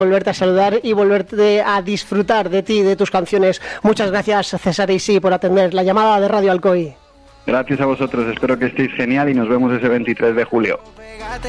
volverte a saludar y volverte a disfrutar de ti, de tus canciones. Muchas gracias, César Isi, por atender la llamada de Radio Alcoy. Gracias a vosotros, espero que estéis genial y nos vemos ese 23 de julio.